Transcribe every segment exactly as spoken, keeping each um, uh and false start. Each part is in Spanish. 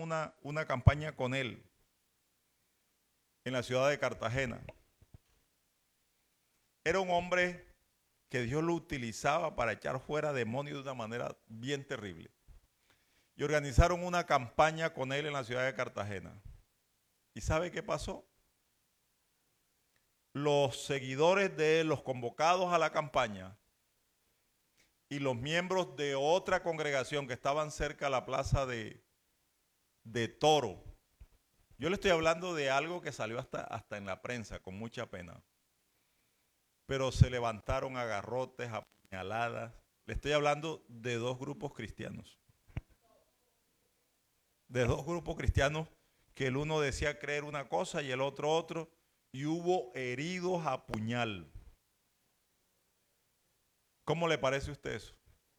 una, una campaña con él en la ciudad de Cartagena. Era un hombre que Dios lo utilizaba para echar fuera demonios de una manera bien terrible. Y organizaron una campaña con él en la ciudad de Cartagena. ¿Y sabe qué pasó? Los seguidores de él, los convocados a la campaña, y los miembros de otra congregación que estaban cerca a la plaza de, de Toro. Yo le estoy hablando de algo que salió hasta, hasta en la prensa, con mucha pena. Pero se levantaron a garrotes, a puñaladas. Le estoy hablando de dos grupos cristianos. De dos grupos cristianos que el uno decía creer una cosa y el otro otro. Y hubo heridos a puñal. ¿Cómo le parece a usted eso?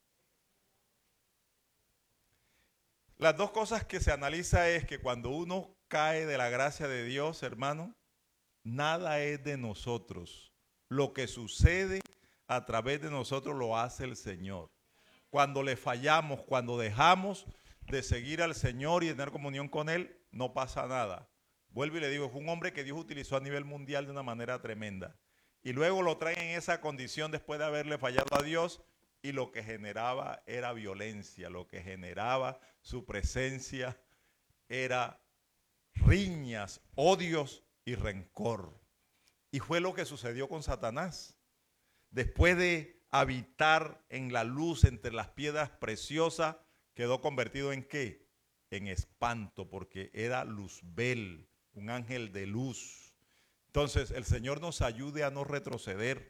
Las dos cosas que se analiza es que cuando uno cae de la gracia de Dios, hermano, nada es de nosotros. Lo que sucede a través de nosotros lo hace el Señor. Cuando le fallamos, cuando dejamos de seguir al Señor y de tener comunión con Él, no pasa nada. Vuelvo y le digo, es un hombre que Dios utilizó a nivel mundial de una manera tremenda. Y luego lo traen en esa condición después de haberle fallado a Dios, y lo que generaba era violencia, lo que generaba su presencia era riñas, odios y rencor. Y fue lo que sucedió con Satanás. Después de habitar en la luz entre las piedras preciosas, quedó convertido en ¿qué? En espanto, porque era Luzbel, un ángel de luz. Entonces, el Señor nos ayude a no retroceder,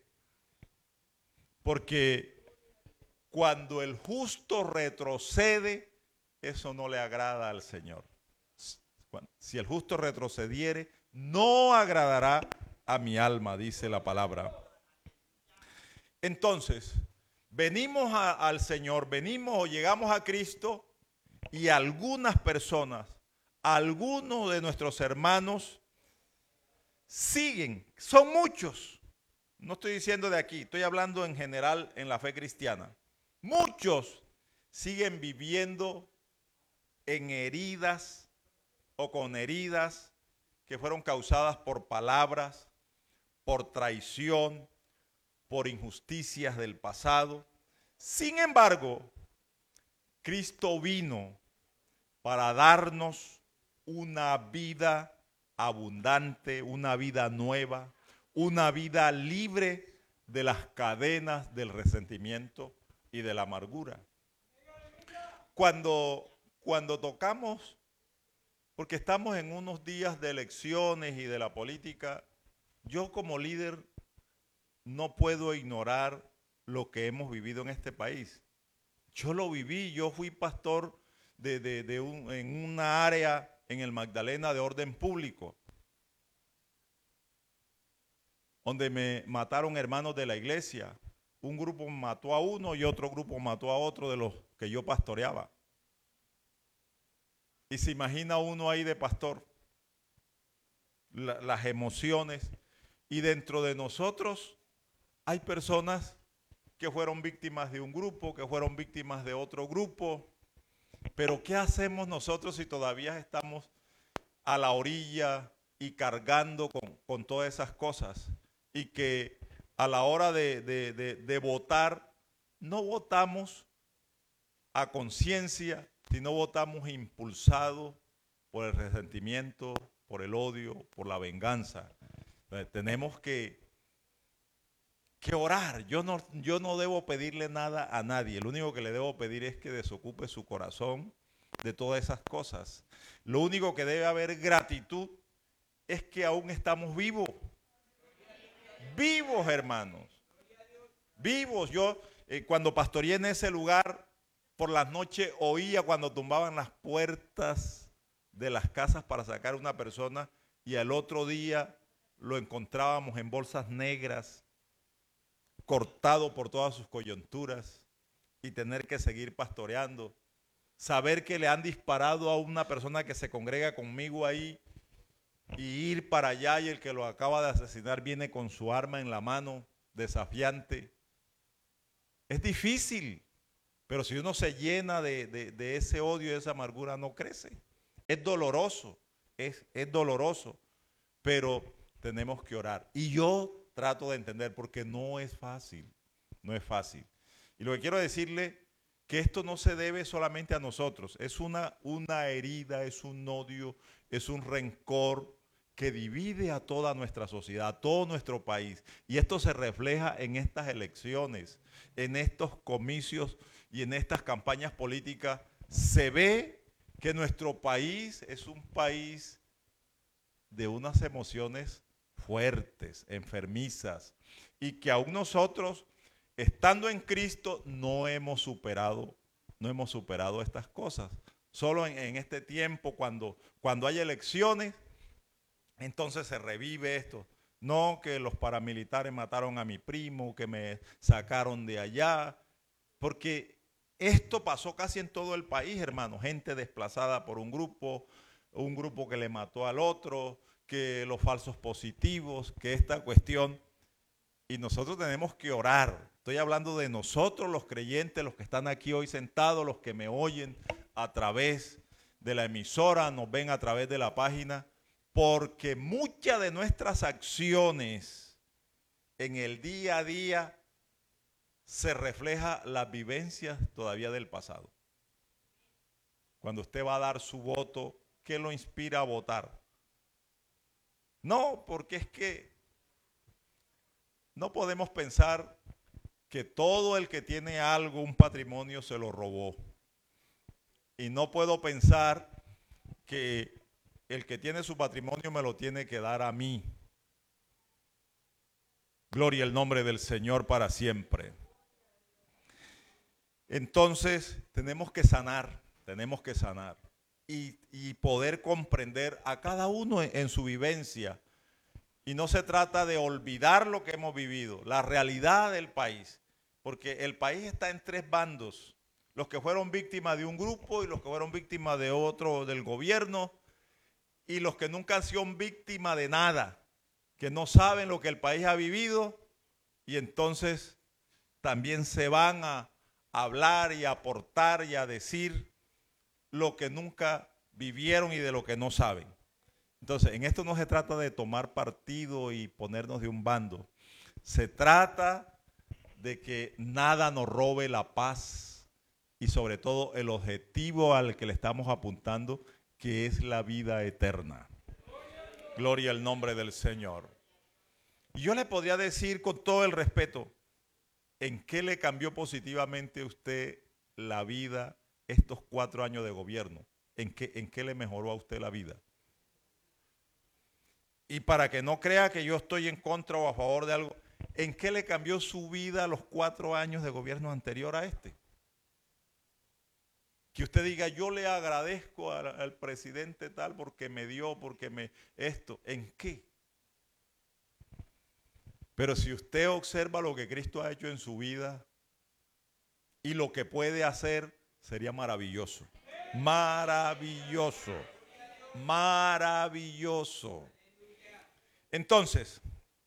porque cuando el justo retrocede, eso no le agrada al Señor. Si el justo retrocediere, no agradará a mi alma, dice la palabra. Entonces, venimos a, al Señor, venimos o llegamos a Cristo, y algunas personas, algunos de nuestros hermanos siguen, son muchos, no estoy diciendo de aquí, estoy hablando en general en la fe cristiana. Muchos siguen viviendo en heridas o con heridas que fueron causadas por palabras, por traición, por injusticias del pasado. Sin embargo, Cristo vino para darnos una vida abundante, una vida nueva, una vida libre de las cadenas del resentimiento y de la amargura. Cuando, cuando tocamos, porque estamos en unos días de elecciones y de la política, yo como líder no puedo ignorar lo que hemos vivido en este país. Yo lo viví, yo fui pastor de, de, de un, en una área en el Magdalena de orden público, donde me mataron hermanos de la iglesia. Un grupo mató a uno y otro grupo mató a otro de los que yo pastoreaba. Y se imagina uno ahí de pastor, la, las emociones. Y dentro de nosotros hay personas que fueron víctimas de un grupo, que fueron víctimas de otro grupo. Pero ¿qué hacemos nosotros si todavía estamos a la orilla y cargando con, con todas esas cosas? Y que a la hora de, de, de, de votar, no votamos a conciencia, sino votamos impulsados por el resentimiento, por el odio, por la venganza. Entonces, tenemos que, que orar. Yo no, yo no debo pedirle nada a nadie. Lo único que le debo pedir es que desocupe su corazón de todas esas cosas. Lo único que debe haber gratitud es que aún estamos vivos. Vivos, hermanos. Vivos. Yo eh, cuando pastoreé en ese lugar, por las noches oía cuando tumbaban las puertas de las casas para sacar a una persona, y al otro día lo encontrábamos en bolsas negras, cortado por todas sus coyunturas, y tener que seguir pastoreando. Saber que le han disparado a una persona que se congrega conmigo ahí, y ir para allá y el que lo acaba de asesinar viene con su arma en la mano, desafiante. Es difícil, pero si uno se llena de, de, de ese odio y de esa amargura, no crece. Es doloroso, es, es doloroso, pero tenemos que orar. Y yo trato de entender porque no es fácil, no es fácil. Y lo que quiero decirle que esto no se debe solamente a nosotros, es una, una herida, es un odio, es un rencor que divide a toda nuestra sociedad, a todo nuestro país. Y esto se refleja en estas elecciones, en estos comicios y en estas campañas políticas. Se ve que nuestro país es un país de unas emociones fuertes, enfermizas, y que aún nosotros, estando en Cristo, no hemos superado, no hemos superado estas cosas. Solo en, en este tiempo, cuando, cuando hay elecciones, entonces se revive esto. No, que los paramilitares mataron a mi primo, que me sacaron de allá, porque esto pasó casi en todo el país, hermano. Gente desplazada por un grupo, un grupo que le mató al otro, que los falsos positivos, que esta cuestión. Y nosotros tenemos que orar. Estoy hablando de nosotros los creyentes, los que están aquí hoy sentados, los que me oyen a través de la emisora, nos ven a través de la página, porque muchas de nuestras acciones en el día a día se refleja las vivencias todavía del pasado. Cuando usted va a dar su voto, ¿qué lo inspira a votar? No, porque es que no podemos pensar que todo el que tiene algo, un patrimonio, se lo robó. Y no puedo pensar que el que tiene su patrimonio me lo tiene que dar a mí. Gloria al nombre del Señor para siempre. Entonces tenemos que sanar, tenemos que sanar y, y poder comprender a cada uno en, en su vivencia. Y no se trata de olvidar lo que hemos vivido, la realidad del país, porque el país está en tres bandos: los que fueron víctimas de un grupo y los que fueron víctimas de otro, del gobierno, y los que nunca han sido víctimas de nada, que no saben lo que el país ha vivido, y entonces también se van a hablar y a aportar y a decir lo que nunca vivieron y de lo que no saben. Entonces, en esto no se trata de tomar partido y ponernos de un bando. Se trata de que nada nos robe la paz y sobre todo el objetivo al que le estamos apuntando, que es la vida eterna. Gloria al nombre del Señor. Y yo le podría decir con todo el respeto, ¿en qué le cambió positivamente a usted la vida estos cuatro años de gobierno? ¿En qué, en qué le mejoró a usted la vida? Y para que no crea que yo estoy en contra o a favor de algo, ¿en qué le cambió su vida los cuatro años de gobierno anterior a este? Que usted diga, yo le agradezco al, al presidente tal porque me dio, porque me esto. ¿En qué? Pero si usted observa lo que Cristo ha hecho en su vida y lo que puede hacer, sería maravilloso. Maravilloso. Maravilloso. Entonces,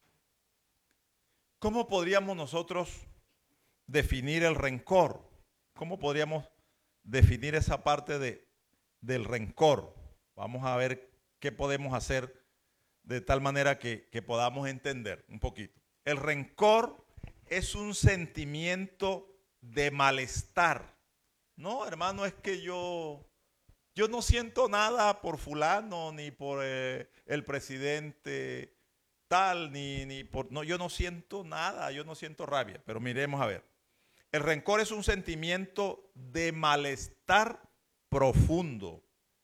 ¿cómo podríamos nosotros definir el rencor? ¿Cómo podríamos definir esa parte de, del rencor? Vamos a ver qué podemos hacer de tal manera que, que podamos entender un poquito. El rencor es un sentimiento de malestar. No, hermano, es que yo, yo no siento nada por fulano, ni por eh, el presidente tal, ni, ni por... No, yo no siento nada, yo no siento rabia. Pero miremos a ver. El rencor es un sentimiento de malestar profundo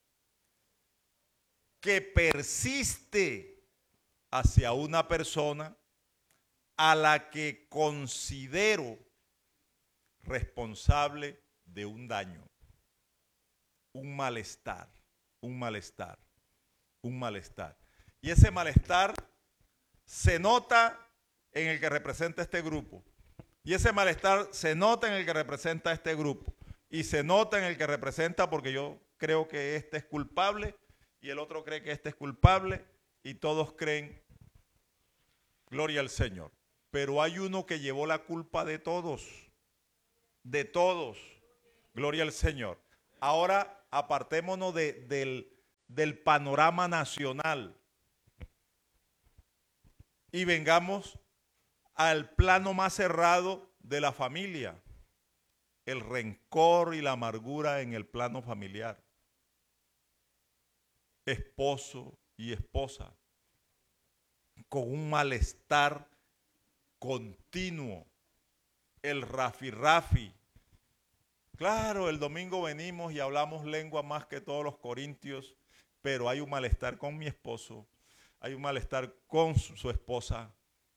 que persiste hacia una persona a la que considero responsable de un daño, un malestar, un malestar, un malestar. Y ese malestar se nota en el que representa este grupo. Y ese malestar se nota en el que representa este grupo. Y se nota en el que representa, porque yo creo que este es culpable y el otro cree que este es culpable y todos creen, gloria al Señor. Pero hay uno que llevó la culpa de todos, de todos, gloria al Señor. Ahora apartémonos de, del, del panorama nacional y vengamos al plano más cerrado de la familia, el rencor y la amargura en el plano familiar. Esposo y esposa, con un malestar continuo, el rafi-rafi. Claro, el domingo venimos y hablamos lengua más que todos los corintios, pero hay un malestar con mi esposo, hay un malestar con su, su esposa,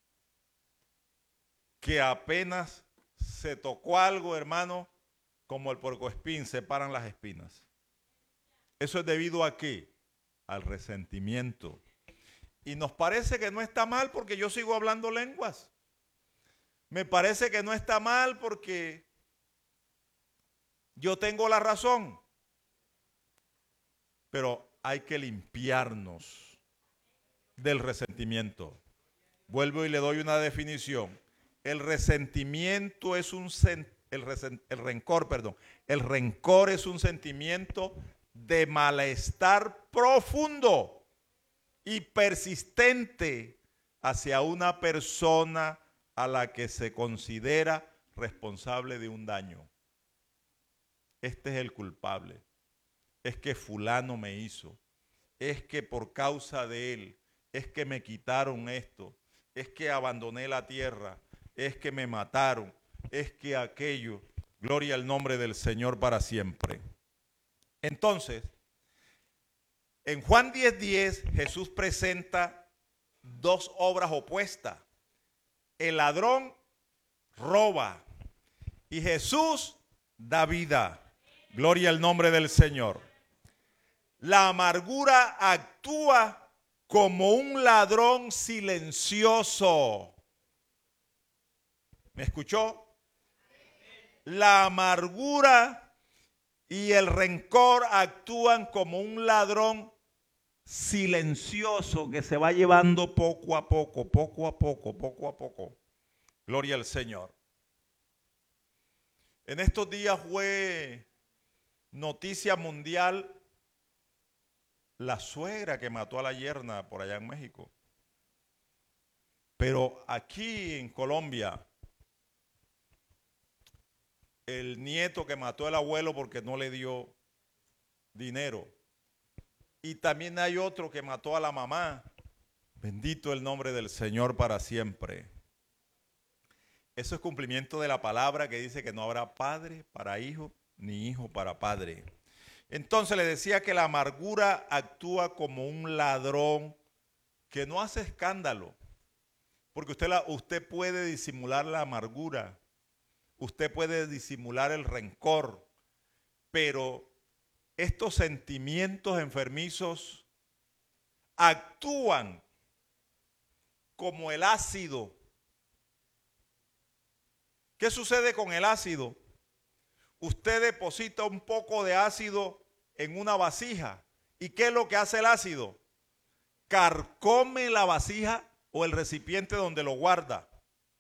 que apenas se tocó algo, hermano, como el puercoespín, se paran las espinas. ¿Eso es debido a qué? Al resentimiento. Y nos parece que no está mal porque yo sigo hablando lenguas. Me parece que no está mal porque yo tengo la razón. Pero hay que limpiarnos del resentimiento. Vuelvo y le doy una definición. El resentimiento es un el, resent, el rencor, perdón. El rencor es un sentimiento de malestar profundo y persistente hacia una persona a la que se considera responsable de un daño. Este es el culpable. Es que fulano me hizo. Es que por causa de él. Es que me quitaron esto. Es que abandoné la tierra. Es que me mataron. Es que aquello. Gloria al nombre del Señor para siempre. Entonces, en Juan diez diez, Jesús presenta dos obras opuestas. El ladrón roba y Jesús da vida. Gloria al nombre del Señor. La amargura actúa como un ladrón silencioso. ¿Me escuchó? La amargura y el rencor actúan como un ladrón silencioso que se va llevando poco a poco, poco a poco, poco a poco. Gloria al Señor. En estos días fue noticia mundial la suegra que mató a la yerna por allá en México. Pero aquí en Colombia, el nieto que mató al abuelo porque no le dio dinero. Y también hay otro que mató a la mamá. Bendito el nombre del Señor para siempre. Eso es cumplimiento de la palabra que dice que no habrá padre para hijo, ni hijo para padre. Entonces le decía que la amargura actúa como un ladrón que no hace escándalo. Porque usted, la, usted puede disimular la amargura. Usted puede disimular el rencor. Pero estos sentimientos enfermizos actúan como el ácido. ¿Qué sucede con el ácido? Usted deposita un poco de ácido en una vasija. ¿Y qué es lo que hace el ácido? Carcome la vasija o el recipiente donde lo guarda.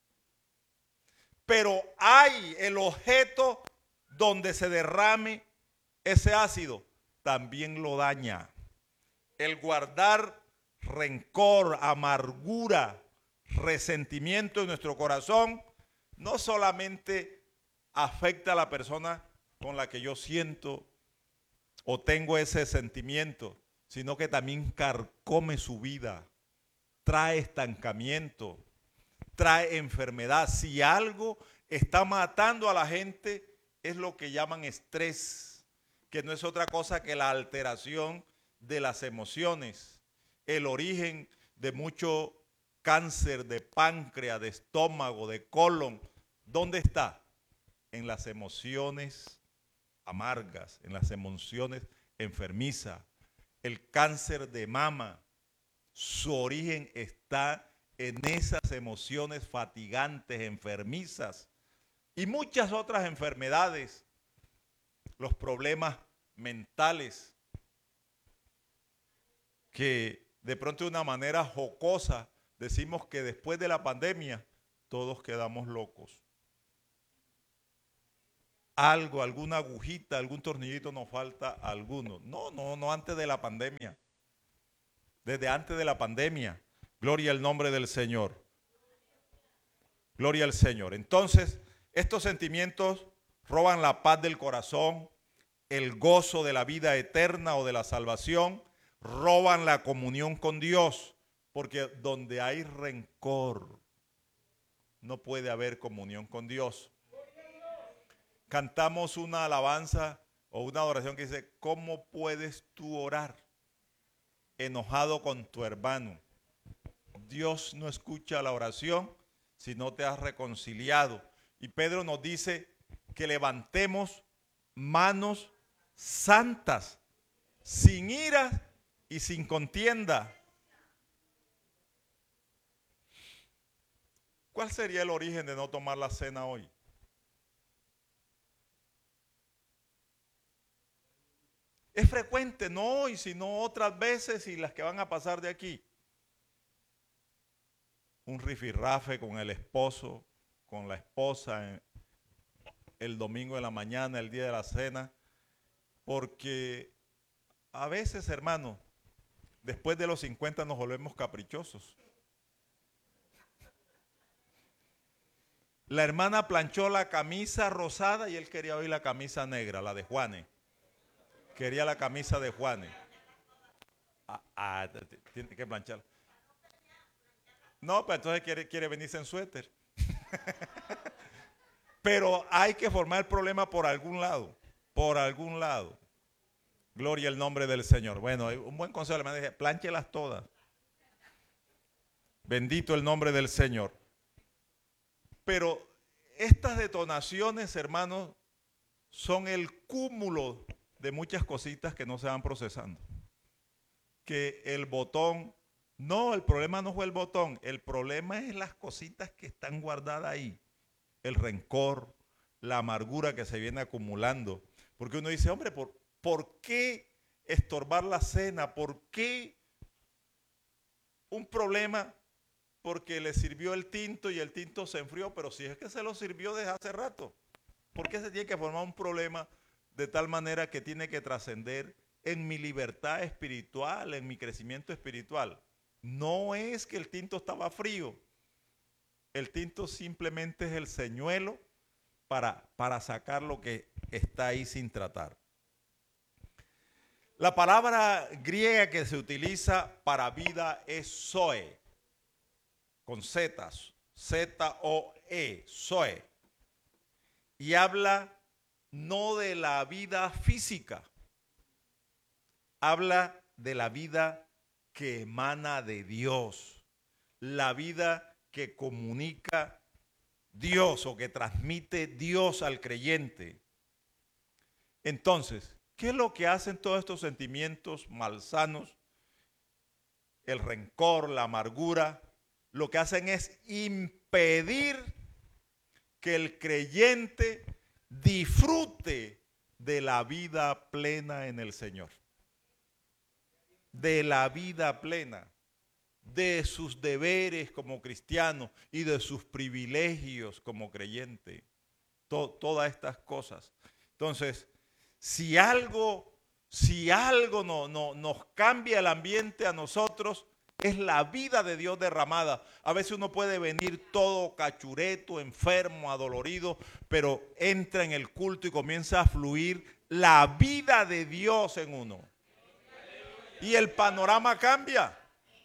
Pero hay el objeto donde se derrame ese ácido, también lo daña. El guardar rencor, amargura, resentimiento en nuestro corazón no solamente afecta a la persona con la que yo siento o tengo ese sentimiento, sino que también carcome su vida, trae estancamiento, trae enfermedad. Si algo está matando a la gente es lo que llaman estrés, que no es otra cosa que la alteración de las emociones, el origen de mucho cáncer de páncreas, de estómago, de colon. ¿Dónde está? En las emociones amargas, en las emociones enfermizas. El cáncer de mama, su origen está en esas emociones fatigantes, enfermizas y muchas otras enfermedades, los problemas mentales que de pronto de una manera jocosa decimos que después de la pandemia todos quedamos locos. algo, alguna agujita, algún tornillito nos falta alguno. No, no, no antes de la pandemia. Desde antes de la pandemia. Gloria al nombre del Señor. Gloria al Señor. Entonces, estos sentimientos roban la paz del corazón, el gozo de la vida eterna o de la salvación, roban la comunión con Dios, porque donde hay rencor no puede haber comunión con Dios. Cantamos una alabanza o una adoración que dice, ¿cómo puedes tú orar enojado con tu hermano? Dios no escucha la oración si no te has reconciliado. Y Pedro nos dice que levantemos manos santas, sin ira y sin contienda. ¿Cuál sería el origen de no tomar la cena hoy? Es frecuente, no hoy, sino otras veces y las que van a pasar de aquí. Un rifirrafe con el esposo, con la esposa, el domingo de la mañana, el día de la cena, porque a veces, hermano, después de los cincuenta nos volvemos caprichosos. La hermana planchó la camisa rosada y él quería hoy la camisa negra, la de Juanes. Quería la camisa de Juanes. Ah, ah, tiene que plancharla. No, pero entonces quiere, quiere venirse en suéter. Pero hay que formar el problema por algún lado. Por algún lado. Gloria al nombre del Señor. Bueno, un buen consejo. Me dije, plánchelas todas. Bendito el nombre del Señor. Pero estas detonaciones, hermanos, son el cúmulo de muchas cositas que no se van procesando. Que el botón, no, el problema no fue el botón, el problema es las cositas que están guardadas ahí. El rencor, la amargura que se viene acumulando. Porque uno dice, hombre, ¿por, ¿por qué estorbar la cena? ¿Por qué un problema? Porque le sirvió el tinto y el tinto se enfrió, pero si es que se lo sirvió desde hace rato. ¿Por qué se tiene que formar un problema de tal manera que tiene que trascender en mi libertad espiritual, en mi crecimiento espiritual? No es que el tinto estaba frío. El tinto simplemente es el señuelo para, para sacar lo que está ahí sin tratar. La palabra griega que se utiliza para vida es zoe, con Z, Z O E, zoe. Y habla no de la vida física, habla de la vida que emana de Dios, la vida que comunica Dios o que transmite Dios al creyente. Entonces, ¿qué es lo que hacen todos estos sentimientos malsanos? El rencor, la amargura, lo que hacen es impedir que el creyente disfrute de la vida plena en el Señor. De la vida plena. De sus deberes como cristiano y de sus privilegios como creyente. To, todas estas cosas. Entonces, si algo, si algo no, no, nos cambia el ambiente a nosotros, es la vida de Dios derramada. A veces uno puede venir todo cachureto, enfermo, adolorido, pero entra en el culto y comienza a fluir la vida de Dios en uno. Y el panorama cambia.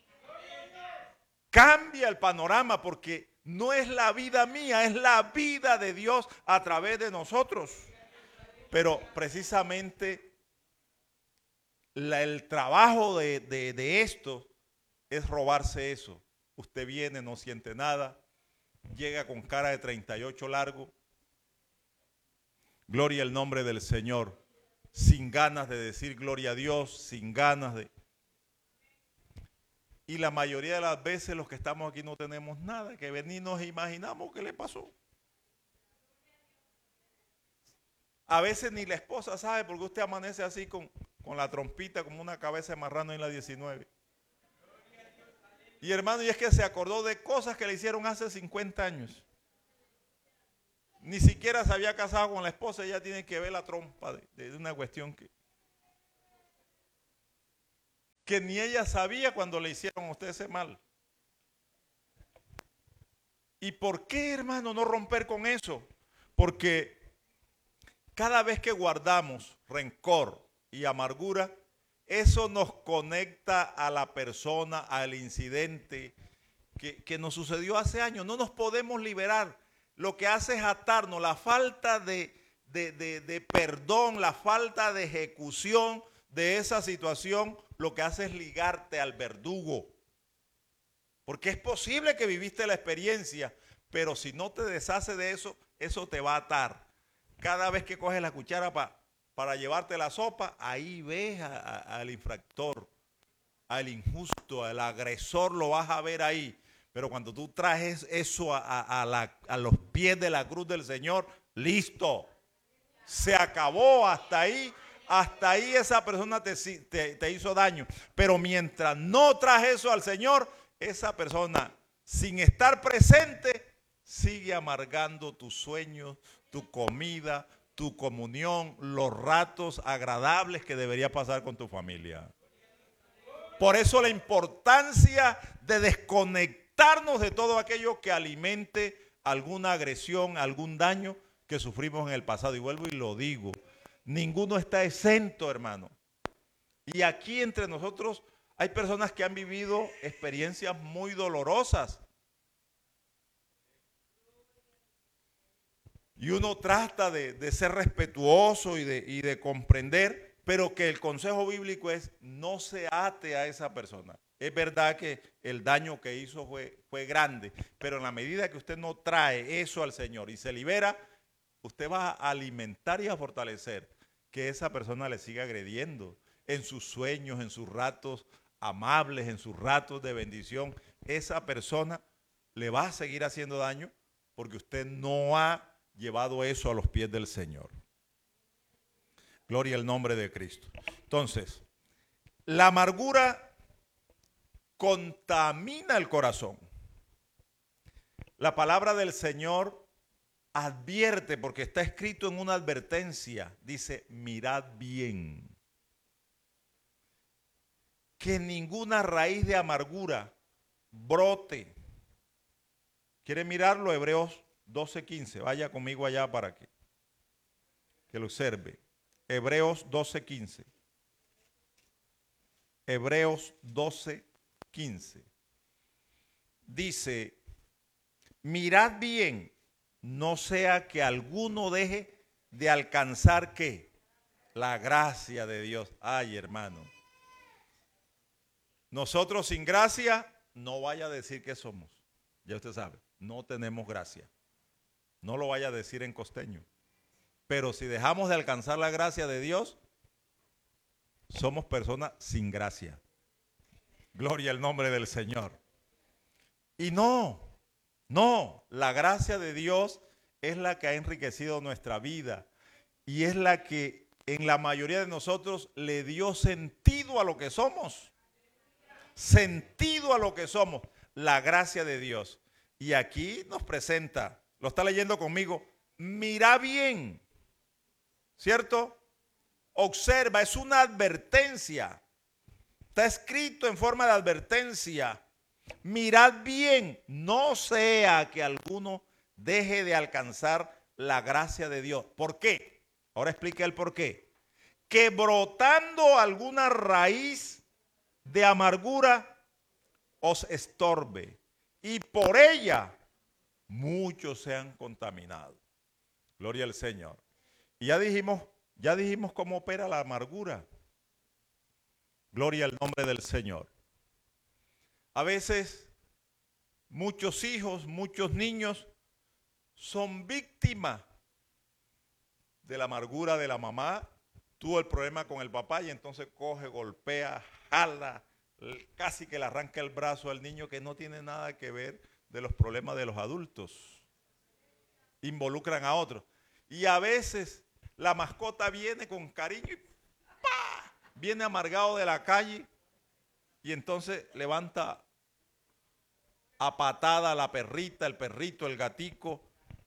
Cambia el panorama porque no es la vida mía, es la vida de Dios a través de nosotros. Pero precisamente la, el trabajo de, de, de esto es robarse eso. Usted viene, no siente nada, llega con cara de treinta y ocho largo. Gloria al nombre del Señor. Sin ganas de decir gloria a Dios, sin ganas de... Y la mayoría de las veces los que estamos aquí no tenemos nada, que venir nos imaginamos qué le pasó. A veces ni la esposa sabe porque usted amanece así con, con la trompita como una cabeza de marrano en la diecinueve. Y hermano, y es que se acordó de cosas que le hicieron hace cincuenta años. ni siquiera se había casado con la esposa, ella tiene que ver la trompa de, de una cuestión que, que ni ella sabía cuando le hicieron a usted ese mal. ¿Y por qué, hermano, no romper con eso? Porque cada vez que guardamos rencor y amargura, eso nos conecta a la persona, al incidente que, que nos sucedió hace años. No nos podemos liberar. Lo que hace es atarnos. La falta de, de, de, de perdón, la falta de ejecución de esa situación, lo que hace es ligarte al verdugo. Porque es posible que viviste la experiencia, pero si no te deshaces de eso, eso te va a atar. Cada vez que coges la cuchara pa, para llevarte la sopa, ahí ves a, a, al infractor, al injusto, al agresor, lo vas a ver ahí. Pero cuando tú traes eso a, a, a, la, a los pies de la cruz del Señor, listo, se acabó hasta ahí. Hasta ahí esa persona te, te, te hizo daño. Pero mientras no traes eso al Señor, esa persona, sin estar presente, sigue amargando tus sueños, tu comida, tu comunión, los ratos agradables que debería pasar con tu familia. Por eso la importancia de desconectarnos de todo aquello que alimente alguna agresión, algún daño que sufrimos en el pasado. Y vuelvo y lo digo, ninguno está exento, hermano. Y aquí entre nosotros hay personas que han vivido experiencias muy dolorosas. Y uno trata de, de ser respetuoso y de, y de comprender, pero que el consejo bíblico es no se ate a esa persona. Es verdad que el daño que hizo fue, fue grande, pero en la medida que usted no trae eso al Señor y se libera, usted va a alimentar y a fortalecer que esa persona le siga agrediendo en sus sueños, en sus ratos amables, en sus ratos de bendición. Esa persona le va a seguir haciendo daño porque usted no ha llevado eso a los pies del Señor. Gloria al nombre de Cristo. Entonces, la amargura contamina el corazón. La palabra del Señor advierte, porque está escrito en una advertencia, dice, mirad bien, que ninguna raíz de amargura brote. ¿Quiere mirarlo? Hebreos doce quince, vaya conmigo allá para que, que lo observe. Hebreos doce quince. Hebreos doce quince. Dice, mirad bien, no sea que alguno deje de alcanzar ¿qué? La gracia de Dios. Ay, hermano. Nosotros sin gracia, no vaya a decir que somos. Ya usted sabe, no tenemos gracia. No lo vaya a decir en costeño. Pero si dejamos de alcanzar la gracia de Dios, somos personas sin gracia. Gloria al nombre del Señor. Y no, no, la gracia de Dios es la que ha enriquecido nuestra vida y es la que en la mayoría de nosotros le dio sentido a lo que somos. Sentido a lo que somos, la gracia de Dios. Y aquí nos presenta, lo está leyendo conmigo, mira bien, ¿cierto? Observa, es una advertencia. Está escrito en forma de advertencia. Mirad bien, no sea que alguno deje de alcanzar la gracia de Dios. ¿Por qué? Ahora explica el por qué. Que brotando alguna raíz de amargura os estorbe y por ella muchos se han contaminado. Gloria al Señor. Y ya dijimos, ya dijimos cómo opera la amargura. Gloria al nombre del Señor. A veces muchos hijos, muchos niños son víctimas de la amargura de la mamá. Tuvo el problema con el papá y entonces coge, golpea, jala, casi que le arranca el brazo al niño, que no tiene nada que ver de los problemas de los adultos. Involucran a otros. Y a veces la mascota viene con cariño y ¡pah! Viene amargado de la calle y entonces levanta a patada a la perrita, el perrito, el gatico,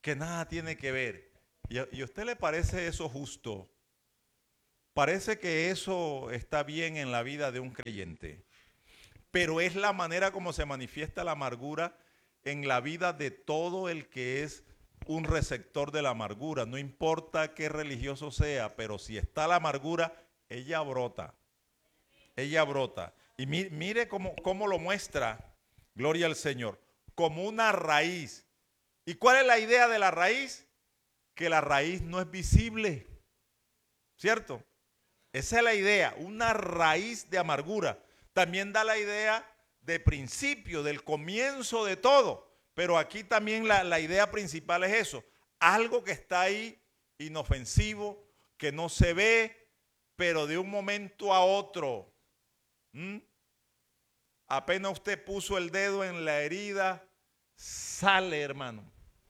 que nada tiene que ver. ¿Y a, y a usted le parece eso justo? Parece que eso está bien en la vida de un creyente, pero es la manera como se manifiesta la amargura en la vida de todo el que es un receptor de la amargura. No importa qué religioso sea, pero si está la amargura, ella brota. Ella brota. Y mire, mire cómo, cómo lo muestra, gloria al Señor, como una raíz. ¿Y cuál es la idea de la raíz? Que la raíz no es visible, ¿cierto? Esa es la idea, una raíz de amargura. También da la idea de principio, del comienzo de todo. Pero aquí también la, la idea principal es eso. Algo que está ahí, inofensivo, que no se ve, pero de un momento a otro. ¿Mm? Apenas usted puso el dedo en la herida, sale, hermano.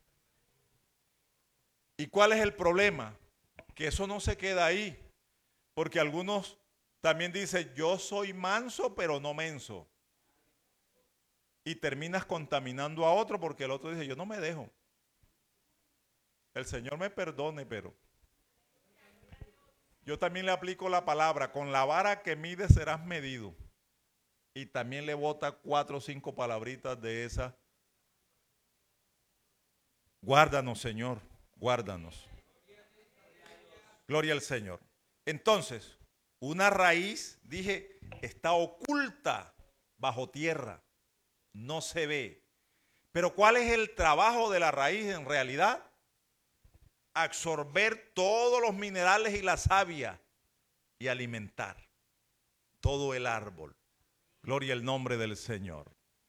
¿Y cuál es el problema? Que eso no se queda ahí. Porque algunos también dicen, yo soy manso, pero no menso. Y terminas contaminando a otro porque el otro dice, yo no me dejo. El Señor me perdone, pero yo también le aplico la palabra, con la vara que mides serás medido. Y también le bota cuatro o cinco palabritas de esas. Guárdanos, Señor, guárdanos. Gloria al Señor. Entonces, una raíz, dije, está oculta bajo tierra. No se ve. Pero ¿cuál es el trabajo de la raíz en realidad? Absorber todos los minerales y la savia y alimentar todo el árbol. Gloria al nombre del Señor.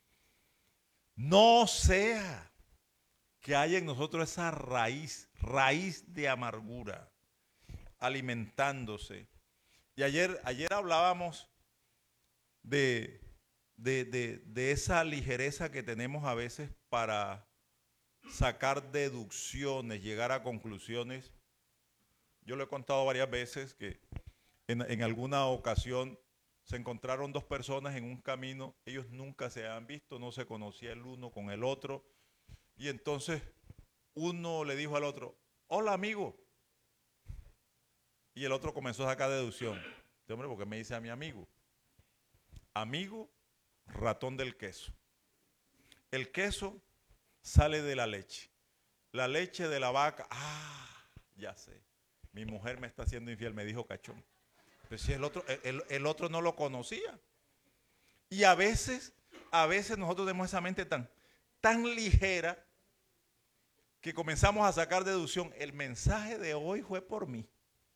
No sea que haya en nosotros esa raíz, raíz de amargura, alimentándose. Y ayer, ayer hablábamos de, de, de, de esa ligereza que tenemos a veces para sacar deducciones, llegar a conclusiones. Yo lo he contado varias veces que en, en alguna ocasión se encontraron dos personas en un camino, ellos nunca se habían visto, no se conocía el uno con el otro, y entonces uno le dijo al otro, hola amigo, y el otro comenzó a sacar deducción. Este hombre, ¿por qué me dice a mi amigo? Amigo, ratón del queso. El queso sale de la leche. La leche de la vaca, ah, ya sé. Mi mujer me está haciendo infiel, me dijo cachón. Pero si el otro, el, el otro no lo conocía. Y a veces, a veces nosotros tenemos esa mente tan, tan ligera que comenzamos a sacar deducción. El mensaje de hoy fue por mí.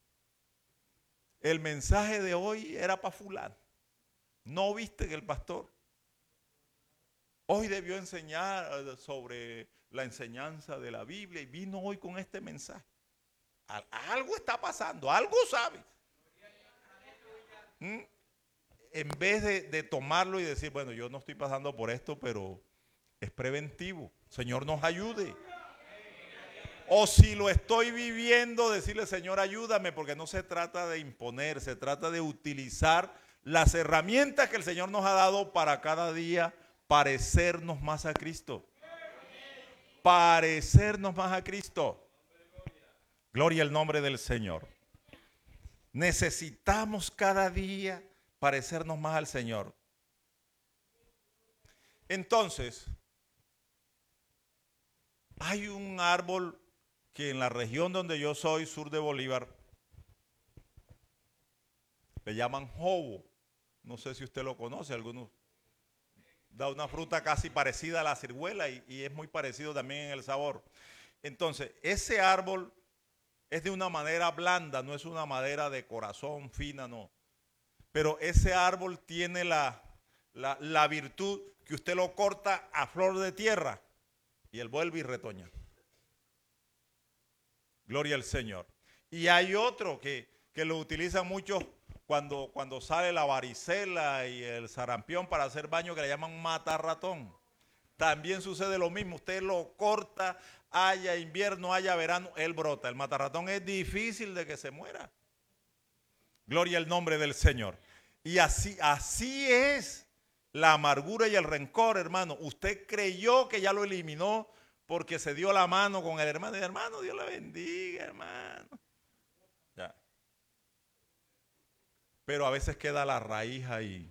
El mensaje de hoy era para fulano. ¿No viste que el pastor hoy debió enseñar sobre la enseñanza de la Biblia y vino hoy con este mensaje? Algo está pasando, algo sabe. ¿Mm? En vez de, de tomarlo y decir, bueno, yo no estoy pasando por esto, pero es preventivo. Señor, nos ayude. O si lo estoy viviendo, decirle, Señor, ayúdame, porque no se trata de imponer, se trata de utilizar las herramientas que el Señor nos ha dado para cada día parecernos más a Cristo. Parecernos más a Cristo. Gloria al nombre del Señor. Necesitamos cada día parecernos más al Señor. Entonces, hay un árbol que en la región donde yo soy, sur de Bolívar, le llaman jobo. No sé si usted lo conoce, algunos. Da una fruta casi parecida a la ciruela y, y es muy parecido también en el sabor. Entonces, ese árbol es de una madera blanda, no es una madera de corazón fina, no. Pero ese árbol tiene la, la, la virtud que usted lo corta a flor de tierra y él vuelve y retoña. Gloria al Señor. Y hay otro que, que lo utilizan muchos cuando, cuando sale la varicela y el sarampión para hacer baño, que le llaman matarratón. También sucede lo mismo, usted lo corta, haya invierno, haya verano, él brota. El matarratón es difícil de que se muera. Gloria al nombre del Señor. Y así, así es la amargura y el rencor, hermano. Usted creyó que ya lo eliminó porque se dio la mano con el hermano. Y hermano, Dios le bendiga, hermano. Ya. Pero a veces queda la raíz ahí.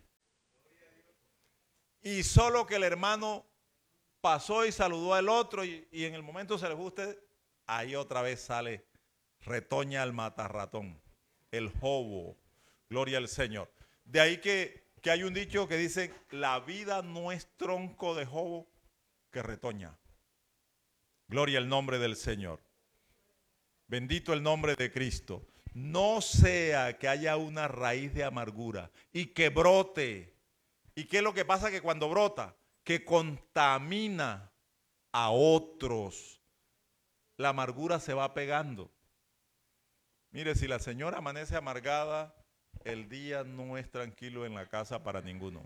Y solo que el hermano pasó y saludó al otro y, y en el momento se le fue a usted, ahí otra vez sale, retoña el matarratón, el jobo. Gloria al Señor. De ahí que, que hay un dicho que dice, la vida no es tronco de jobo que retoña. Gloria al nombre del Señor. Bendito el nombre de Cristo. No sea que haya una raíz de amargura y que brote. ¿Y qué es lo que pasa? Que cuando brota, que contamina a otros. La amargura se va pegando. Mire, si la señora amanece amargada, el día no es tranquilo en la casa para ninguno.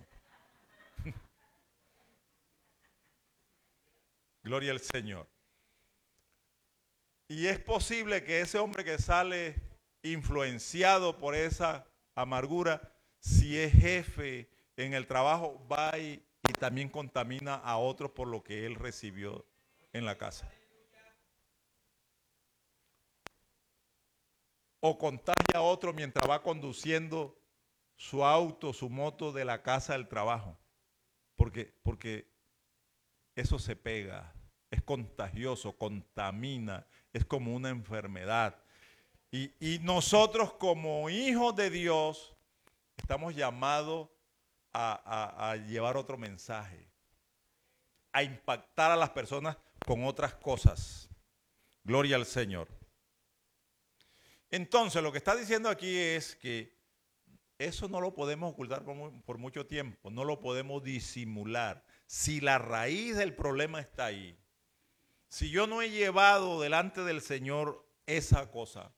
Gloria al Señor. Y es posible que ese hombre que sale influenciado por esa amargura, si es jefe en el trabajo, va y, y también contamina a otros por lo que él recibió en la casa. O contagia a otro mientras va conduciendo su auto, su moto de la casa al trabajo. Porque, porque eso se pega, es contagioso, contamina, es como una enfermedad. Y, y nosotros como hijos de Dios estamos llamados a, a, a llevar otro mensaje, a impactar a las personas con otras cosas. Gloria al Señor. Entonces, lo que está diciendo aquí es que eso no lo podemos ocultar por, muy, por mucho tiempo, no lo podemos disimular. Si la raíz del problema está ahí, si yo no he llevado delante del Señor esa cosa,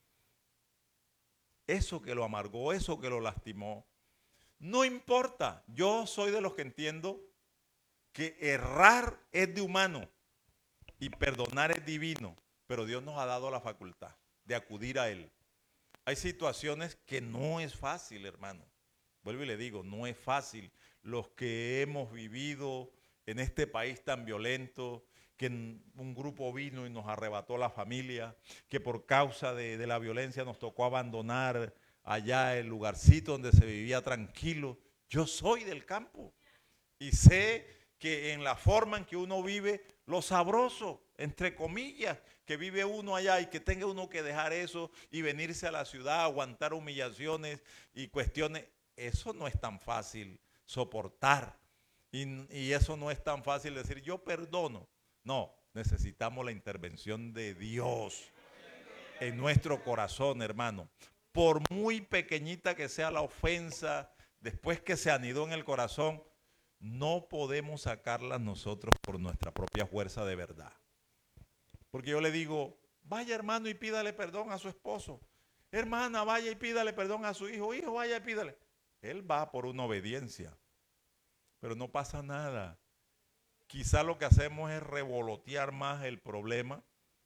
eso que lo amargó, eso que lo lastimó, no importa. Yo soy de los que entiendo que errar es de humano y perdonar es divino, pero Dios nos ha dado la facultad de acudir a Él. Hay situaciones que no es fácil, hermano. Vuelvo y le digo, no es fácil. Los que hemos vivido en este país tan violento, que un grupo vino y nos arrebató la familia, que por causa de, de la violencia nos tocó abandonar allá el lugarcito donde se vivía tranquilo. Yo soy del campo y sé que en la forma en que uno vive, lo sabroso, entre comillas, que vive uno allá y que tenga uno que dejar eso y venirse a la ciudad, aguantar humillaciones y cuestiones, eso no es tan fácil soportar. Y, y eso no es tan fácil decir, yo perdono. No, necesitamos la intervención de Dios en nuestro corazón, hermano. Por muy pequeñita que sea la ofensa, después que se anidó en el corazón, no podemos sacarla nosotros por nuestra propia fuerza de verdad. Porque yo le digo, vaya hermano y pídale perdón a su esposo. Hermana, vaya y pídale perdón a su hijo. Hijo, vaya y pídale. Él va por una obediencia. Pero no pasa nada. Quizá lo que hacemos es revolotear más el problema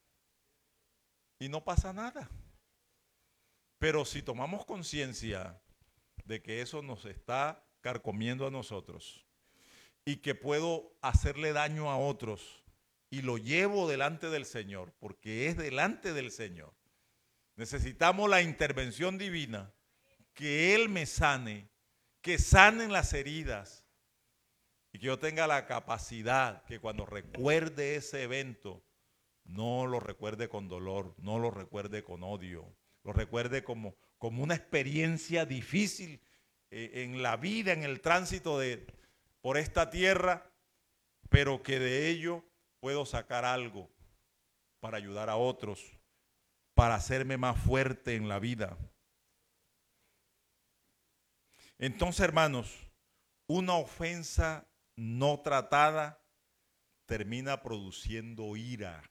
y no pasa nada. Pero si tomamos conciencia de que eso nos está carcomiendo a nosotros y que puedo hacerle daño a otros y lo llevo delante del Señor, porque es delante del Señor, necesitamos la intervención divina, que Él me sane, que sanen las heridas y que yo tenga la capacidad que cuando recuerde ese evento, no lo recuerde con dolor, no lo recuerde con odio, lo recuerde como, como una experiencia difícil eh, en la vida, en el tránsito de, por esta tierra, pero que de ello puedo sacar algo para ayudar a otros, para hacerme más fuerte en la vida. Entonces, hermanos, una ofensa no tratada termina produciendo ira,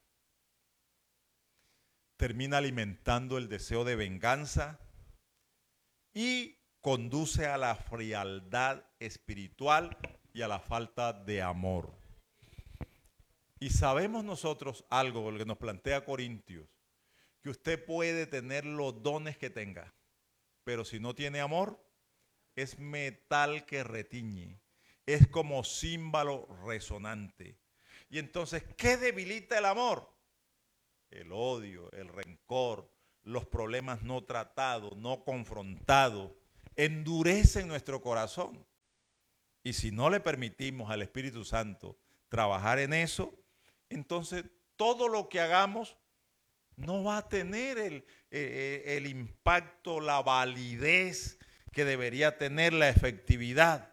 termina alimentando el deseo de venganza y conduce a la frialdad espiritual y a la falta de amor. Y sabemos nosotros algo, lo que nos plantea Corintios, que usted puede tener los dones que tenga, pero si no tiene amor, es metal que retiñe, es como címbalo resonante. Y entonces, ¿qué debilita el amor? El odio, el rencor, los problemas no tratados, no confrontados, endurecen nuestro corazón. Y si no le permitimos al Espíritu Santo trabajar en eso, entonces todo lo que hagamos no va a tener el, eh, el impacto, la validez que debería tener, la efectividad.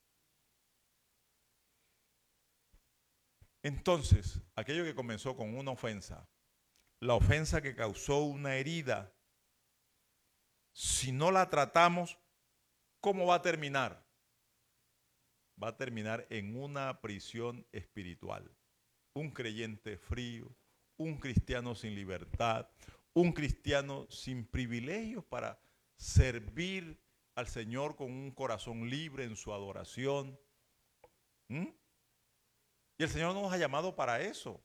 Entonces, aquello que comenzó con una ofensa, la ofensa que causó una herida, si no la tratamos, ¿cómo va a terminar? Va a terminar en una prisión espiritual. Un creyente frío, un cristiano sin libertad, un cristiano sin privilegios para servir al Señor con un corazón libre en su adoración. ¿Mm? Y el Señor nos ha llamado para eso.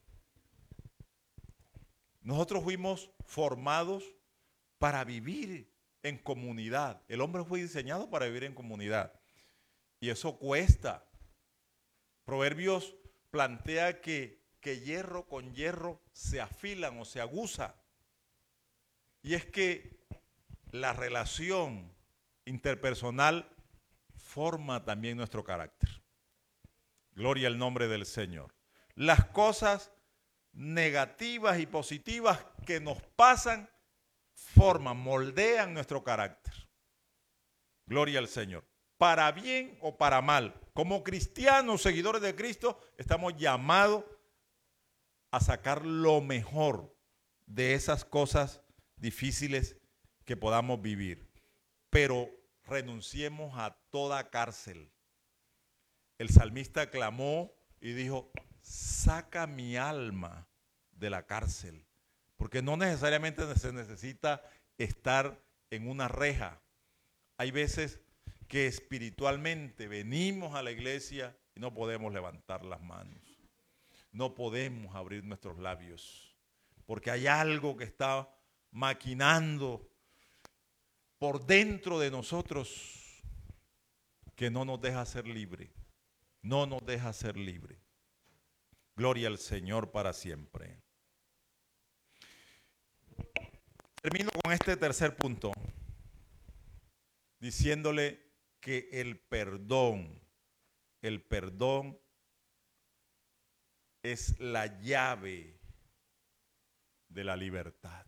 Nosotros fuimos formados para vivir en comunidad. El hombre fue diseñado para vivir en comunidad. Y eso cuesta. Proverbios plantea que, que hierro con hierro se afilan o se aguza. Y es que la relación interpersonal forma también nuestro carácter. Gloria al nombre del Señor. Las cosas negativas y positivas que nos pasan forman, moldean nuestro carácter. Gloria al Señor. Para bien o para mal. Como cristianos, seguidores de Cristo, estamos llamados a sacar lo mejor de esas cosas difíciles que podamos vivir. Pero renunciemos a toda cárcel. El salmista clamó y dijo, saca mi alma de la cárcel. Porque no necesariamente se necesita estar en una reja. Hay veces que espiritualmente venimos a la iglesia y no podemos levantar las manos. No podemos abrir nuestros labios. Porque hay algo que está maquinando por dentro de nosotros que no nos deja ser libre. No nos deja ser libre. Gloria al Señor para siempre. Termino con este tercer punto, diciéndole que el perdón, el perdón es la llave de la libertad.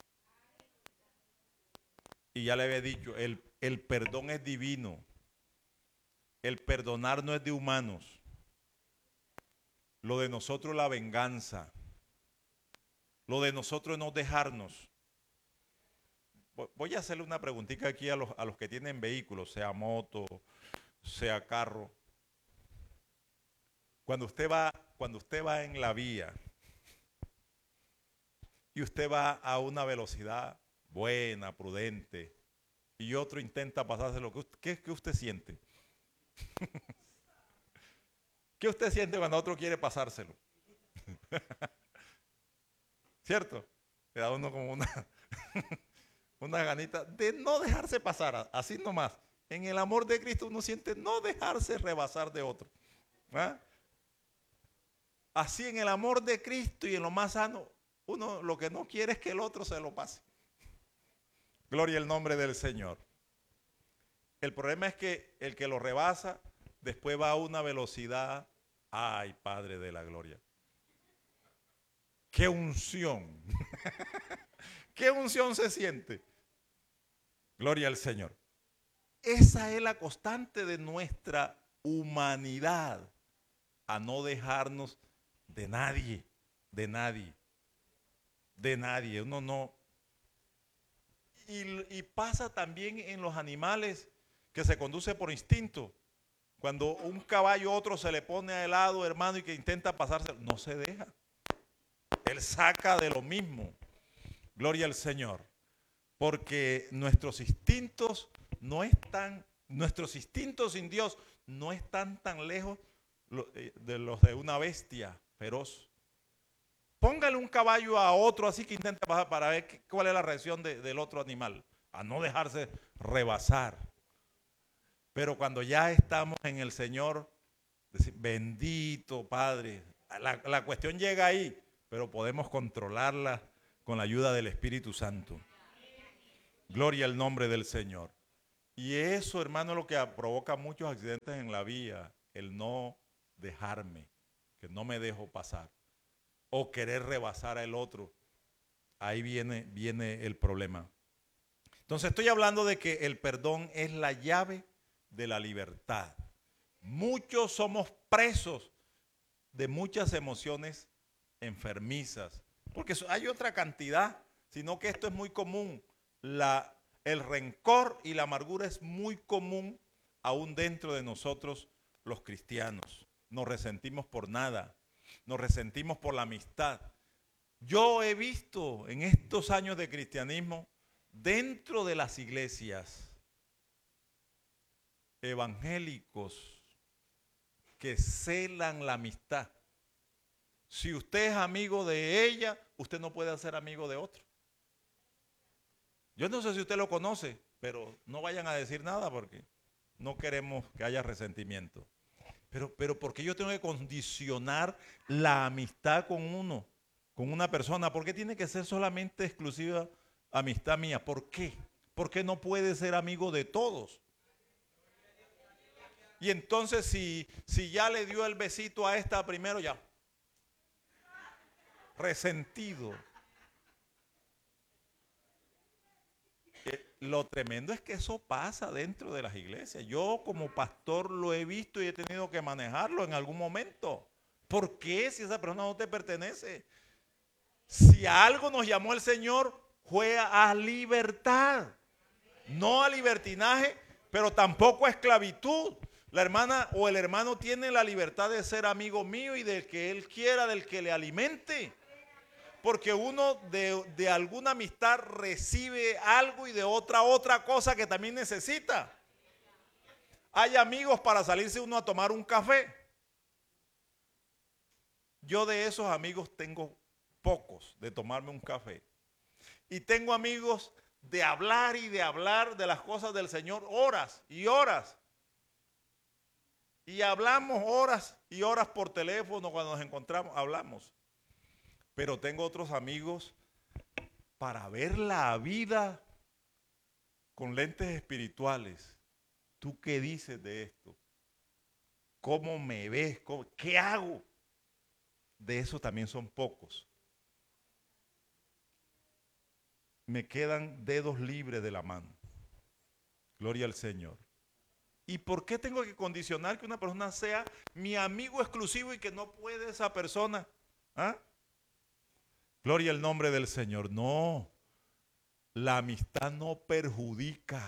Y ya le había dicho, el, el perdón es divino. El perdonar no es de humanos. Lo de nosotros es la venganza. Lo de nosotros es no dejarnos. Voy a hacerle una preguntita aquí a los, a los que tienen vehículos, sea moto, sea carro. Cuando usted va, cuando usted va en la vía y usted va a una velocidad buena, prudente, y otro intenta pasárselo, ¿qué, qué usted siente? ¿Qué usted siente cuando otro quiere pasárselo? ¿Cierto? Le da uno como una, una ganita de no dejarse pasar, así nomás. En el amor de Cristo uno siente no dejarse rebasar de otro. ¿Ah? Así en el amor de Cristo y en lo más sano, uno lo que no quiere es que el otro se lo pase. Gloria al nombre del Señor. El problema es que el que lo rebasa después va a una velocidad. Ay, Padre de la gloria. ¡Qué unción! ¿Qué unción se siente? Gloria al Señor. Esa es la constante de nuestra humanidad, a no dejarnos de nadie, de nadie, de nadie. Uno no. Y, y pasa también en los animales que se conduce por instinto. Cuando un caballo otro se le pone al lado, hermano, y que intenta pasarse, no se deja. Él saca de lo mismo. Gloria al Señor. Porque nuestros instintos no están, nuestros instintos sin Dios no están tan lejos de los de una bestia feroz. Póngale un caballo a otro así que intenta pasar para ver qué, cuál es la reacción de, del otro animal. A no dejarse rebasar. Pero cuando ya estamos en el Señor, decir, bendito Padre, la, la cuestión llega ahí, pero podemos controlarla con la ayuda del Espíritu Santo. Gloria al nombre del Señor. Y eso, hermano, es lo que provoca muchos accidentes en la vía, el no dejarme, que no me dejo pasar, o querer rebasar al otro. Ahí viene, viene el problema. Entonces estoy hablando de que el perdón es la llave de la libertad. Muchos somos presos de muchas emociones enfermizas, porque hay otra cantidad, sino que esto es muy común. La, el rencor y la amargura es muy común aún dentro de nosotros los cristianos. Nos resentimos por nada, nos resentimos por la amistad. Yo he visto en estos años de cristianismo, dentro de las iglesias, evangélicos que celan la amistad. Si usted es amigo de ella, usted no puede ser amigo de otro. Yo no sé si usted lo conoce, pero no vayan a decir nada porque no queremos que haya resentimiento. Pero, pero ¿por qué yo tengo que condicionar la amistad con uno, con una persona? ¿Por qué tiene que ser solamente exclusiva amistad mía? ¿Por qué? ¿Por qué no puede ser amigo de todos? Y entonces si, si ya le dio el besito a esta primero, ya. Resentido. Lo tremendo es que eso pasa dentro de las iglesias. Yo como pastor lo he visto y he tenido que manejarlo en algún momento. ¿Por qué si esa persona no te pertenece? Si a algo nos llamó el Señor, fue a libertad. No a libertinaje, pero tampoco a esclavitud. La hermana o el hermano tiene la libertad de ser amigo mío y del que él quiera, del que le alimente. Porque uno de, de alguna amistad recibe algo y de otra otra cosa que también necesita. Hay amigos para salirse uno a tomar un café. Yo de esos amigos tengo pocos de tomarme un café. Y tengo amigos de hablar y de hablar de las cosas del Señor horas y horas. Y hablamos horas y horas por teléfono cuando nos encontramos, hablamos. Pero tengo otros amigos para ver la vida con lentes espirituales. ¿Tú qué dices de esto? ¿Cómo me ves? ¿Cómo, ¿Qué hago? De eso también son pocos. Me quedan dedos libres de la mano. Gloria al Señor. ¿Y por qué tengo que condicionar que una persona sea mi amigo exclusivo y que no puede esa persona? ¿Ah? Gloria al nombre del Señor. No, la amistad no perjudica.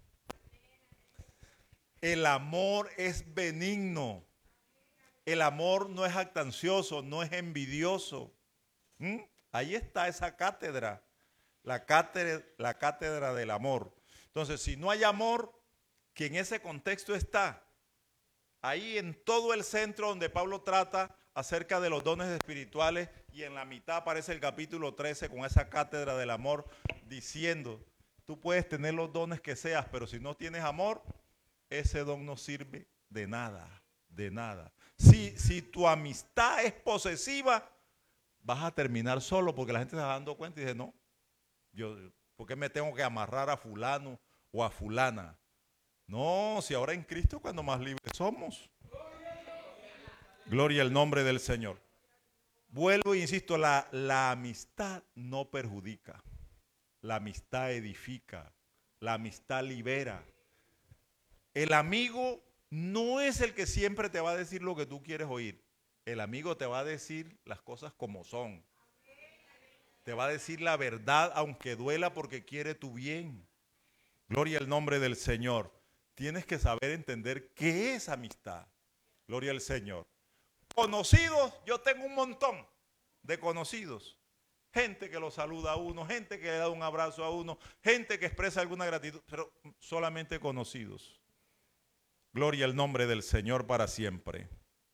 El amor es benigno. El amor no es jactancioso, no es envidioso. ¿Mm? Ahí está esa cátedra, la cátedra, la cátedra del amor. Entonces, si no hay amor, que en ese contexto está, ahí en todo el centro donde Pablo trata acerca de los dones espirituales, y en la mitad aparece el capítulo trece con esa cátedra del amor diciendo, tú puedes tener los dones que seas, pero si no tienes amor, ese don no sirve de nada, de nada. Si, si tu amistad es posesiva, vas a terminar solo porque la gente se va dando cuenta y dice, no, yo, ¿por qué me tengo que amarrar a fulano o a fulana? No, si ahora en Cristo cuando más libres somos. Gloria al nombre del Señor. Vuelvo e insisto, la, la amistad no perjudica. La amistad edifica. La amistad libera. El amigo no es el que siempre te va a decir lo que tú quieres oír. El amigo te va a decir las cosas como son. Te va a decir la verdad aunque duela porque quiere tu bien. Gloria al nombre del Señor. Tienes que saber entender qué es amistad. Gloria al Señor. Conocidos, yo tengo un montón de conocidos. Gente que lo saluda a uno, gente que le da un abrazo a uno, gente que expresa alguna gratitud, pero solamente conocidos. Gloria al nombre del Señor para siempre.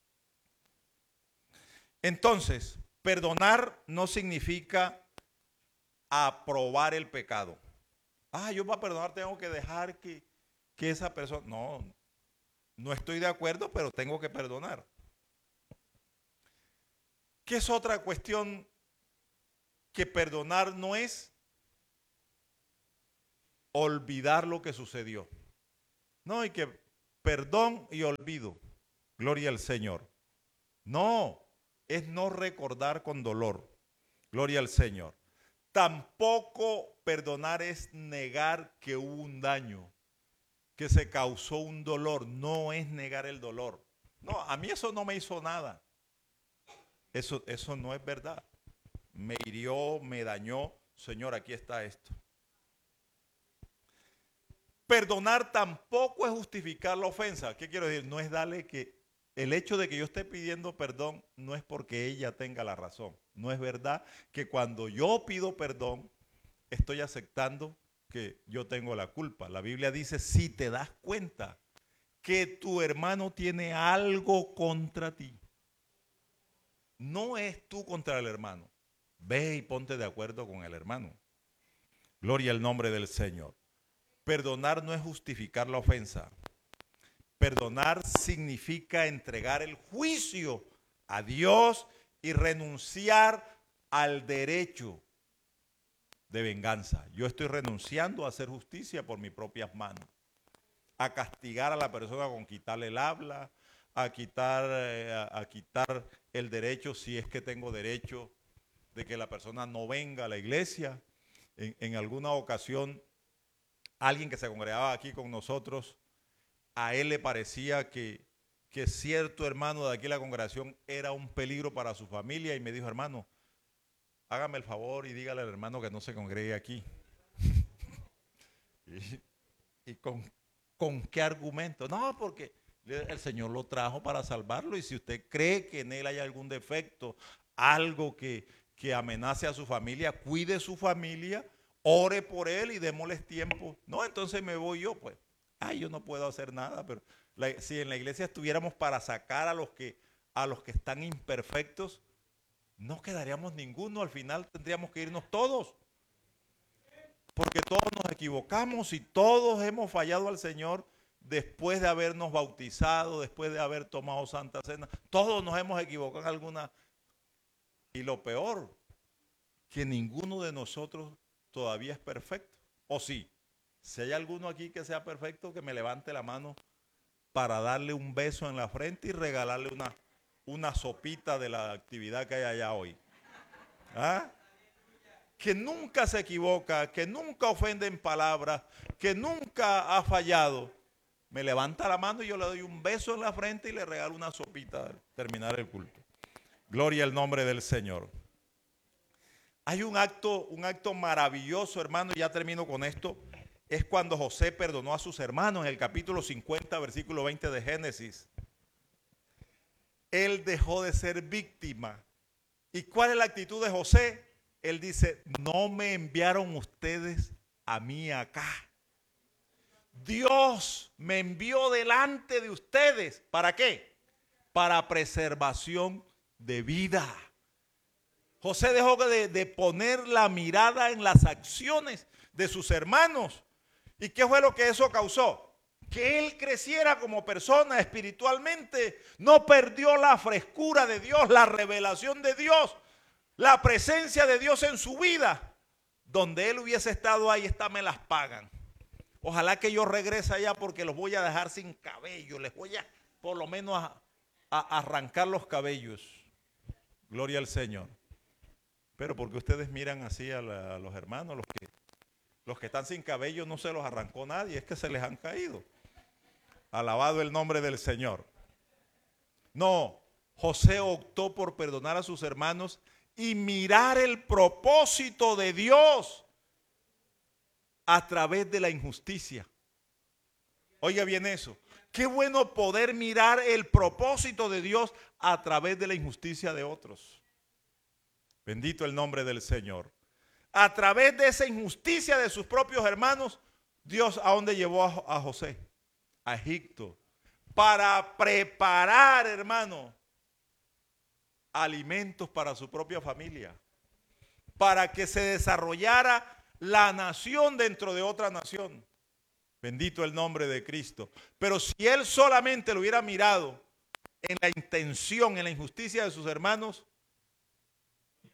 Entonces, perdonar no significa aprobar el pecado. Ah, yo para perdonar tengo que dejar que, que esa persona... No, no estoy de acuerdo, pero tengo que perdonar. ¿Qué es otra cuestión que perdonar no es? Olvidar lo que sucedió. No, y que perdón y olvido. Gloria al Señor. No, es no recordar con dolor. Gloria al Señor. Tampoco perdonar es negar que hubo un daño, que se causó un dolor. No es negar el dolor. No, a mí eso no me hizo nada. Eso, eso no es verdad. Me hirió, me dañó. Señor, aquí está esto. Perdonar tampoco es justificar la ofensa. ¿Qué quiero decir? No es darle que el hecho de que yo esté pidiendo perdón no es porque ella tenga la razón. No es verdad que cuando yo pido perdón estoy aceptando que yo tengo la culpa. La Biblia dice, si te das cuenta que tu hermano tiene algo contra ti, no es tú contra el hermano. Ve y ponte de acuerdo con el hermano. Gloria al nombre del Señor. Perdonar no es justificar la ofensa. Perdonar significa entregar el juicio a Dios y renunciar al derecho de venganza. Yo estoy renunciando a hacer justicia por mis propias manos, a castigar a la persona con quitarle el habla, a quitar, eh, a, a quitar el derecho, si es que tengo derecho, de que la persona no venga a la iglesia. En, en alguna ocasión, alguien que se congregaba aquí con nosotros, a él le parecía que, que cierto hermano de aquí de la congregación era un peligro para su familia y me dijo, hermano, hágame el favor y dígale al hermano que no se congregue aquí. y y con, ¿con qué argumento? No, porque el Señor lo trajo para salvarlo y si usted cree que en él hay algún defecto, algo que, que amenace a su familia, cuide su familia, ore por él y démosle tiempo. No, entonces me voy yo, pues. Ay, yo no puedo hacer nada, pero la, si en la iglesia estuviéramos para sacar a los que, a los que están imperfectos, no quedaríamos ninguno, al final tendríamos que irnos todos. Porque todos nos equivocamos y todos hemos fallado al Señor después de habernos bautizado, después de haber tomado Santa Cena. Todos nos hemos equivocado en alguna. Y lo peor, que ninguno de nosotros todavía es perfecto. ¿O sí? Si hay alguno aquí que sea perfecto, que me levante la mano para darle un beso en la frente y regalarle una, una sopita de la actividad que hay allá hoy. ¿Ah? Que nunca se equivoca, que nunca ofende en palabras, que nunca ha fallado. Me levanta la mano y yo le doy un beso en la frente y le regalo una sopita al terminar el culto. Gloria al nombre del Señor. Hay un acto, un acto maravilloso, hermano, y ya termino con esto. Es cuando José perdonó a sus hermanos en el capítulo cincuenta, versículo veinte de Génesis. Él dejó de ser víctima. ¿Y cuál es la actitud de José? Él dice, no me enviaron ustedes a mí acá. Dios me envió delante de ustedes. ¿Para qué? Para preservación de vida. José dejó de, de poner la mirada en las acciones de sus hermanos. ¿Y qué fue lo que eso causó? Que él creciera como persona espiritualmente. No perdió la frescura de Dios, la revelación de Dios, la presencia de Dios en su vida. Donde él hubiese estado, ahí está, me las pagan. Ojalá que yo regrese allá porque los voy a dejar sin cabello. Les voy a por lo menos a, a arrancar los cabellos. Gloria al Señor. Pero porque ustedes miran así a, la, a los hermanos, los que, los que están sin cabello no se los arrancó nadie, es que se les han caído. Alabado el nombre del Señor. No, José optó por perdonar a sus hermanos y mirar el propósito de Dios a través de la injusticia. Oiga bien eso. Qué bueno poder mirar el propósito de Dios a través de la injusticia de otros. Bendito el nombre del Señor. A través de esa injusticia de sus propios hermanos, Dios a dónde llevó a, a José, a Egipto, para preparar, hermano, alimentos para su propia familia, para que se desarrollara la nación dentro de otra nación. Bendito el nombre de Cristo. Pero si él solamente lo hubiera mirado en la intención, en la injusticia de sus hermanos,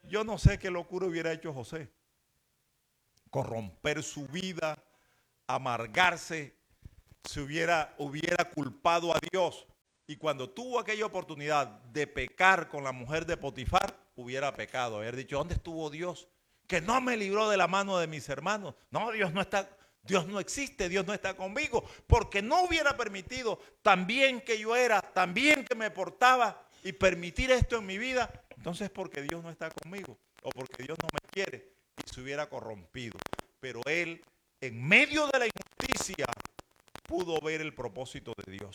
Yo no sé qué locura hubiera hecho José. Corromper su vida, amargarse, se hubiera, hubiera culpado a Dios. Y cuando tuvo aquella oportunidad de pecar con la mujer de Potifar, hubiera pecado. Haber dicho, ¿dónde estuvo Dios? Que no me libró de la mano de mis hermanos. No, Dios no está, Dios no existe, Dios no está conmigo. Porque no hubiera permitido tan bien que yo era, tan bien que me portaba y permitir esto en mi vida. Entonces porque Dios no está conmigo o porque Dios no me quiere y se hubiera corrompido. Pero él, en medio de la injusticia, pudo ver el propósito de Dios.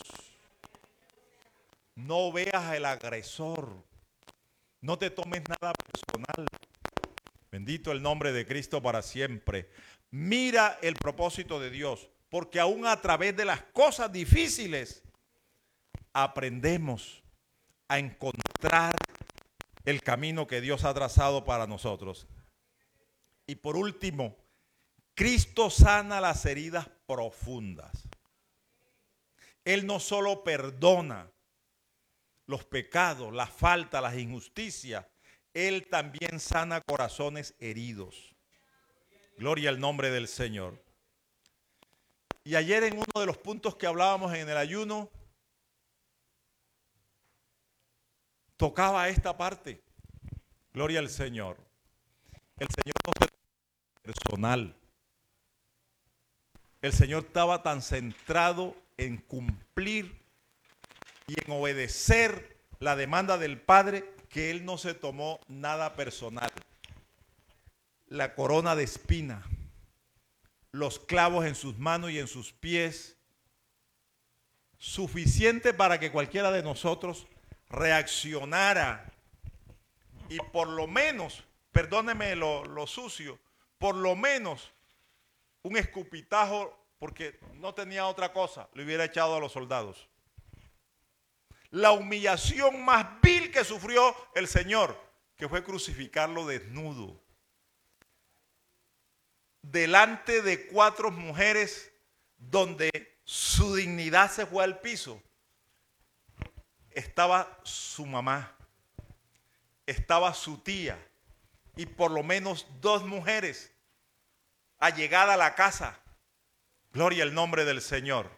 No veas el agresor. No te tomes nada personal. Bendito el nombre de Cristo para siempre. Mira el propósito de Dios, porque aún a través de las cosas difíciles aprendemos a encontrar el camino que Dios ha trazado para nosotros. Y por último, Cristo sana las heridas profundas. Él no solo perdona los pecados, las faltas, las injusticias, Él también sana corazones heridos. Gloria al nombre del Señor. Y ayer en uno de los puntos que hablábamos en el ayuno, tocaba esta parte. Gloria al Señor. El Señor no se personal. El Señor estaba tan centrado en cumplir y en obedecer la demanda del Padre que Él no se tomó nada personal. La corona de espina, los clavos en sus manos y en sus pies, suficiente para que cualquiera de nosotros reaccionara y por lo menos, perdóneme lo, lo sucio, por lo menos un escupitajo, porque no tenía otra cosa, le hubiera echado a los soldados. La humillación más vil que sufrió el Señor, que fue crucificarlo desnudo, delante de cuatro mujeres, donde su dignidad se fue al piso. Estaba su mamá, estaba su tía y por lo menos dos mujeres allegadas a la casa. Gloria al nombre del Señor.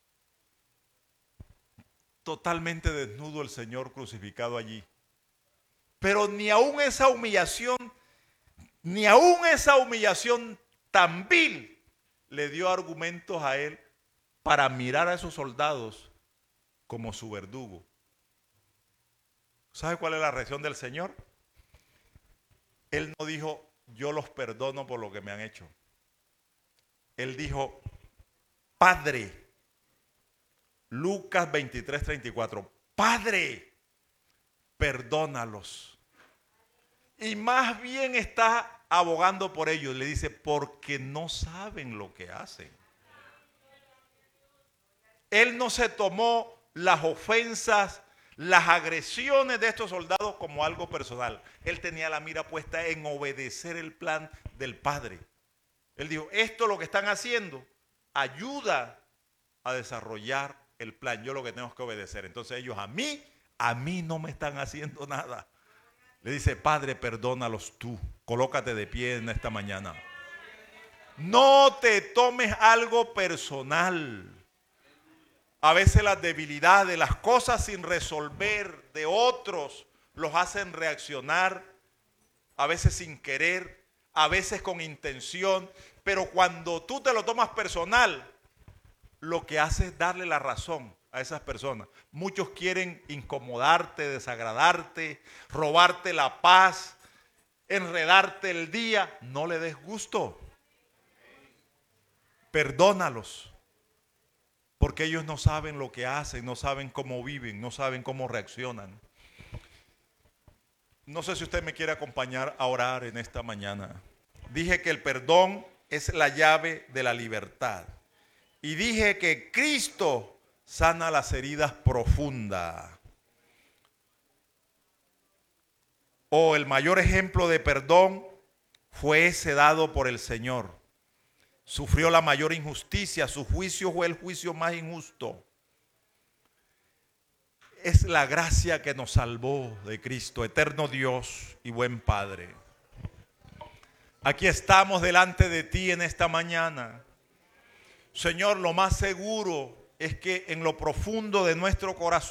Totalmente desnudo el Señor crucificado allí. Pero ni aún esa humillación, ni aún esa humillación tan vil le dio argumentos a él para mirar a esos soldados como su verdugo. ¿Sabe cuál es la reacción del Señor? Él no dijo, yo los perdono por lo que me han hecho. Él dijo, Padre, Lucas veintitrés, treinta y cuatro, Padre, perdónalos. Y más bien está abogando por ellos. Le dice, porque no saben lo que hacen. Él no se tomó las ofensas, las agresiones de estos soldados como algo personal. Él tenía la mira puesta en obedecer el plan del Padre. Él dijo, esto lo que están haciendo ayuda a desarrollar el plan. Yo lo que tengo que obedecer. Entonces ellos a mí, a mí no me están haciendo nada. Le dice, Padre, perdónalos tú. Colócate de pie en esta mañana. No te tomes algo personal. A veces las debilidades, las cosas sin resolver de otros los hacen reaccionar, a veces sin querer, a veces con intención, pero cuando tú te lo tomas personal, lo que hace es darle la razón a esas personas. Muchos quieren incomodarte, desagradarte, robarte la paz, enredarte el día. No le des gusto. Perdónalos. Porque ellos no saben lo que hacen, no saben cómo viven, no saben cómo reaccionan. No sé si usted me quiere acompañar a orar en esta mañana. Dije que el perdón es la llave de la libertad. Y dije que Cristo sana las heridas profundas. O el mayor ejemplo de perdón fue ese dado por el Señor. Sufrió la mayor injusticia, su juicio fue el juicio más injusto. es la gracia que nos salvó de Cristo, eterno Dios y buen Padre. Aquí estamos delante de ti en esta mañana. Señor, lo más seguro es que en lo profundo de nuestro corazón